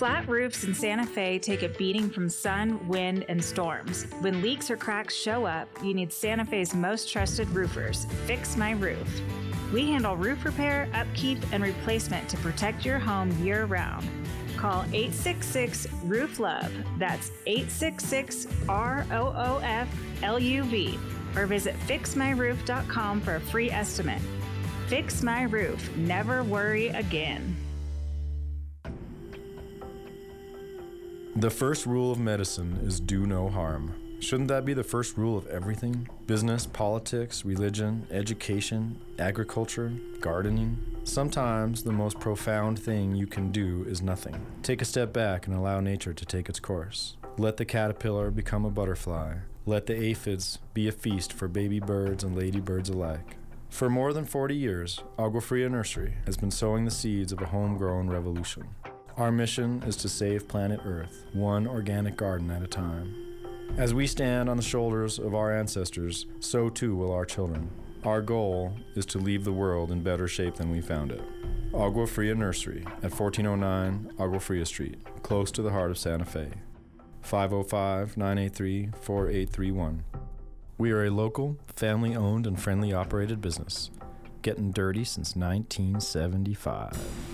Flat roofs in Santa Fe take a beating from sun, wind, and storms. When leaks or cracks show up, you need Santa Fe's most trusted roofers, Fix My Roof. We handle roof repair, upkeep, and replacement to protect your home year-round. Call 866-ROOF-LOVE. That's 866-ROOF-LUV. Or visit fixmyroof.com for a free estimate. Fix My Roof. Never worry again. The first rule of medicine is do no harm. Shouldn't that be the first rule of everything? Business, politics, religion, education, agriculture, gardening. Sometimes the most profound thing you can do is nothing. Take a step back and allow nature to take its course. Let the caterpillar become a butterfly. Let the aphids be a feast for baby birds and ladybirds alike. For more than 40 years, Agua Fria Nursery has been sowing the seeds of a homegrown revolution. Our mission is to save planet Earth, one organic garden at a time. As we stand on the shoulders of our ancestors, so too will our children. Our goal is to leave the world in better shape than we found it. Agua Fria Nursery at 1409 Agua Fria Street, close to the heart of Santa Fe. 505-983-4831. We are a local, family-owned and friendly operated business, getting dirty since 1975.